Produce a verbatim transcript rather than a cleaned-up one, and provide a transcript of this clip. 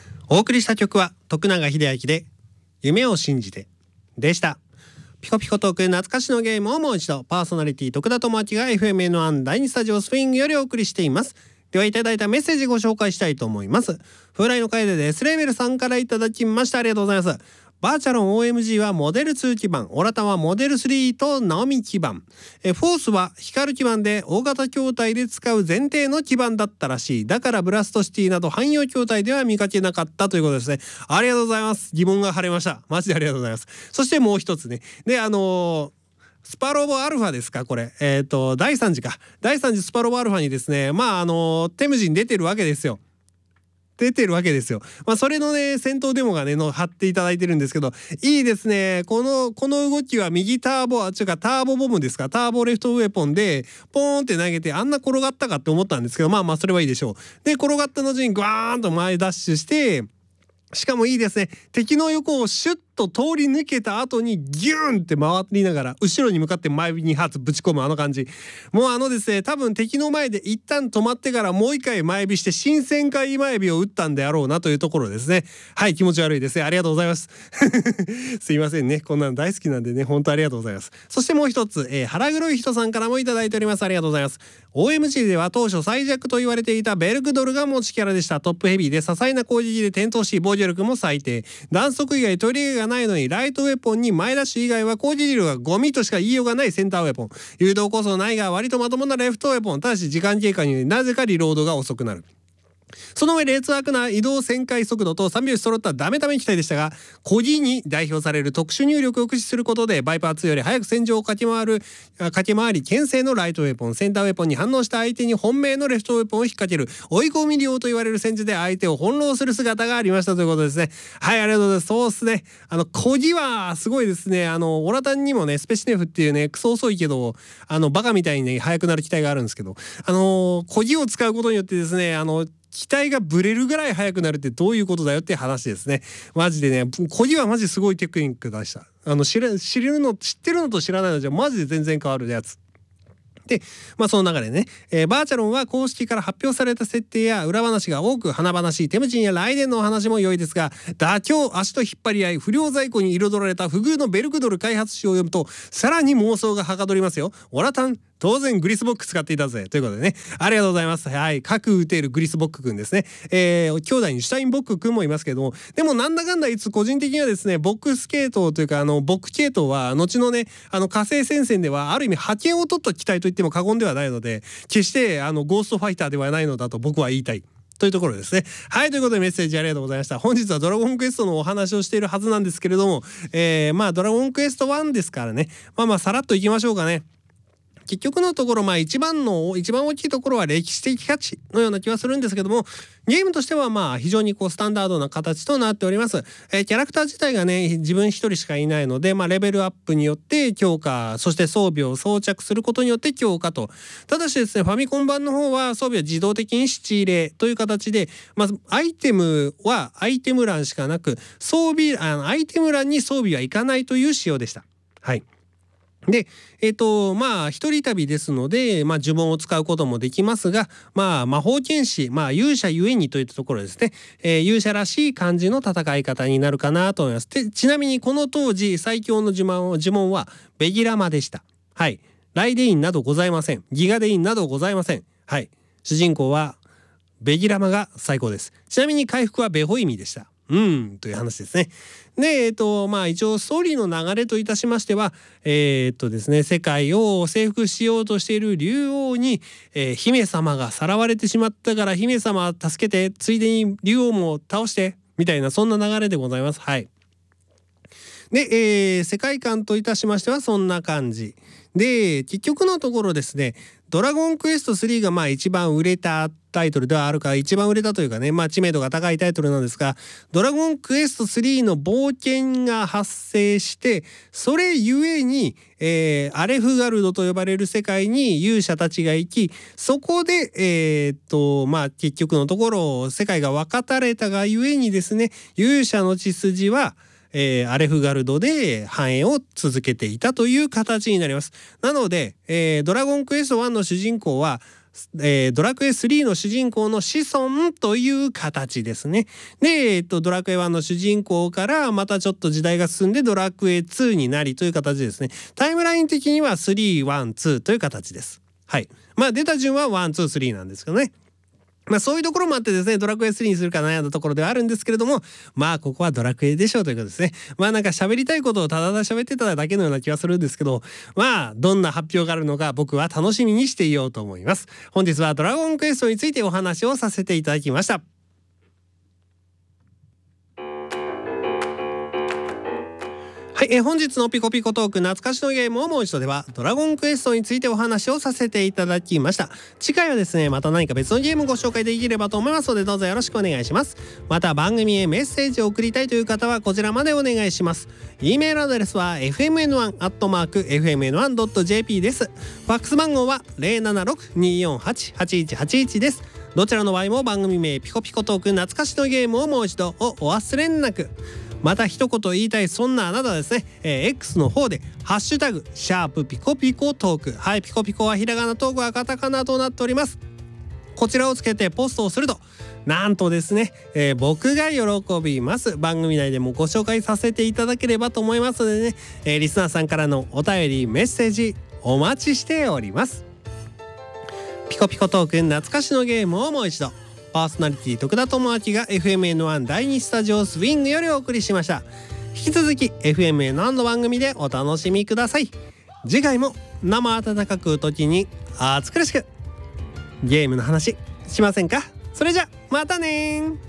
お送りした曲は徳永英明で夢を信じてでした。ピコピコトーク懐かしのゲームをもう一度、パーソナリティ徳田智明が エフエムエヌワン 第にスタジオスプリングよりお送りしています。ではいただいたメッセージご紹介したいと思います。風来の会でデスレベルさんからいただきました。ありがとうございます。バーチャロン オーエムジー はモデルツー基板、オラタンはモデルスリーとナオミ基板、えフォースは光基板で大型筐体で使う前提の基板だったらしい。だからブラストシティなど汎用筐体では見かけなかったということですね。ありがとうございます。疑問が晴れました。マジでありがとうございます。そしてもう一つね、であのースパロボアルファですかこれ、えっとだいさん次かだいさん次スパロボアルファにですね、まああのテムジン出てるわけですよ。出てるわけですよ。まあそれのね戦闘デモがねの貼っていただいてるんですけど、いいですね。このこの動きは右ターボあ違うかターボボムですか、ターボレフトウェポンでポーンって投げてあんな転がったかって思ったんですけど、まあまあそれはいいでしょう。で転がった後にグワーンと前ダッシュして、しかもいいですね、敵の横をシュッと通り抜けた後にギューンって回りながら後ろに向かって前に発ぶち込むあの感じ、もうあのですね多分敵の前で一旦止まってからもう一回前火して新旋回前火を打ったんであろうなというところですね。はい、気持ち悪いですね。ありがとうございますすいませんね、こんなの大好きなんでね、本当ありがとうございます。そしてもう一つ、えー、腹黒い人さんからもいただいております。ありがとうございます。 オーエムジー では当初最弱と言われていたベルクドルが持ちキャラでした。トップヘビーで些細な攻撃で転倒し防御力も最低、弾速以外取り柄がないのにライトウェポンに前ダッシュ以外は攻撃力がゴミとしか言いようがないセンターウェポン、誘導こそないが割とまともなレフトウェポン、ただし時間経過によりなぜかリロードが遅くなる。その上劣悪な移動旋回速度と三拍子揃ったダメダメ機体でしたが、コギに代表される特殊入力を駆使することでバイパーツーより早く戦場を駆け回る駆け回り牽制のライトウェポン、センターウェポンに反応した相手に本命のレフトウェポンを引っ掛ける追い込み量と言われる戦術で相手を翻弄する姿がありましたということですね。はい、ありがとうございます。そうですね、あのコギはすごいですね。あのオラタンにもねスペシネフっていうねクソ遅いけどあのバカみたいにね速くなる機体があるんですけど、あのコギを使うことによってですね、あの機体がブレるぐらい速くなるってどういうことだよって話ですね。マジでね、コギはマジすごいテクニックでした。あの知る知るの知ってるのと知らないのじゃマジで全然変わるやつで、まあその流れね、えー、バーチャロンは公式から発表された設定や裏話が多く華々しいテムジンやライデンのお話も良いですが、妥協足と引っ張り合い不良在庫に彩られた不遇のベルクドル開発史を読むとさらに妄想がはかどりますよ。オラタン当然グリスボック使っていたぜということでね、ありがとうございます。はい、各打てるグリスボックくんですね。えー、兄弟にシュタインボックくんもいますけども、でもなんだかんだいつ個人的にはですね、ボックス系統というかあのボック系統は後のねあの火星戦線ではある意味覇権を取った機体と言っても過言ではないので、決してあのゴーストファイターではないのだと僕は言いたいというところですね。はい、ということでメッセージありがとうございました。本日はドラゴンクエストのお話をしているはずなんですけれども、えー、まあドラゴンクエストワンですからね、まあまあさらっといきましょうかね。結局のところまあ一番の一番大きいところは歴史的価値のような気はするんですけども、ゲームとしてはまあ非常にこうスタンダードな形となっております。えー、キャラクター自体がね自分一人しかいないので、まあレベルアップによって強化、そして装備を装着することによって強化と。ただしですね、ファミコン版の方は装備は自動的に質入れという形で、まずアイテムはアイテム欄しかなく、装備あのアイテム欄に装備はいかないという仕様でした。はい。で、えっとまあ一人旅ですので、まあ、呪文を使うこともできますが、まあ魔法剣士、まあ勇者ゆえにといったところですね、えー、勇者らしい感じの戦い方になるかなと思います。でちなみにこの当時最強の呪文呪文はベギラマでした。はい、ライデインなどございません。ギガデインなどございません。はい、主人公はベギラマが最高です。ちなみに回復はベホイミでした。うんという話ですね。でえっとまあ一応ストーリーの流れといたしましては、えー、っとですね世界を征服しようとしている竜王に、えー、姫様がさらわれてしまったから姫様助けて、ついでに竜王も倒してみたいなそんな流れでございます。はい。で、えー、世界観といたしましてはそんな感じで、結局のところですね、ドラゴンクエストスリーがまあ一番売れたタイトルではあるか、一番売れたというかね、まあ知名度が高いタイトルなんですが、ドラゴンクエストスリーの冒険が発生して、それゆえに、えー、アレフガルドと呼ばれる世界に勇者たちが行き、そこでえー、っとまあ結局のところ世界が分かたれたがゆえにですね、勇者の血筋はえー、アレフガルドで繁栄を続けていたという形になります。なので、えー、ドラゴンクエストワンの主人公はえー、ドラクエスリーの主人公の子孫という形ですね。で、えー、とドラクエワンの主人公からまたちょっと時代が進んでドラクエツーになりという形ですね。タイムライン的にはスリー、ワン、ツーという形です。はい。まあ出た順はワン、ツー、スリーなんですけどね。まあそういうところもあってですね、ドラクエスリーにするか悩んだところではあるんですけれども、まあここはドラクエでしょうということですね。まあなんか喋りたいことをただただ喋ってただけのような気がするんですけど、まあどんな発表があるのか僕は楽しみにしていようと思います。本日はドラゴンクエストについてお話をさせていただきました。はい、えー、本日のピコピコトーク懐かしのゲームをもう一度ではドラゴンクエストについてお話をさせていただきました。次回はですねまた何か別のゲームをご紹介できればと思いますのでどうぞよろしくお願いします。また番組へメッセージを送りたいという方はこちらまでお願いします。 E メールアドレスは エフエムエヌワン アットマーク エフエムエヌワン ドット ジェーピー です。ファックス番号は ゼロななろく にーよんはち はちいちはちいち です。どちらの場合も番組名ピコピコトーク懐かしのゲームをもう一度をお忘れなく。また一言言いたいそんなあなたはですね、えー、X の方でハッシュタグシャープピコピコトーク、はい、ピコピコはひらがな、トークはカタカナとなっております。こちらをつけてポストをするとなんとですね、えー、僕が喜びます。番組内でもご紹介させていただければと思いますのでね、えー、リスナーさんからのお便りメッセージお待ちしております。ピコピコトーク懐かしのゲームをもう一度、パーソナリティ徳田智明が エフエムエヌワン 第二スタジオスウィングよりお送りしました。引き続き エフエムエヌワン の番組でお楽しみください。次回も生温かく時に暑苦しくゲームの話しませんか。それじゃまたね。